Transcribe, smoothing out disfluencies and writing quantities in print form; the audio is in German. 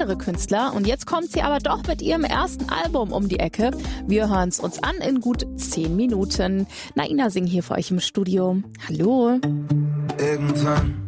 andere Künstler. Und jetzt kommt sie aber doch mit ihrem ersten Album um die Ecke. Wir hören es uns an in gut 10 Minuten. Naina Singh hier für euch im Studio. Hallo. Irgendwann